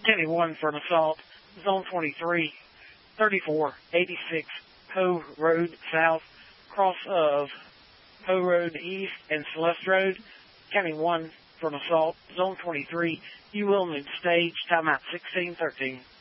County 1 for an assault. Zone 23, 3486 Poe Road South, cross of Poe Road East and Celeste Road. County 1 for an assault. Zone 23, you will need stage. Timeout 1613.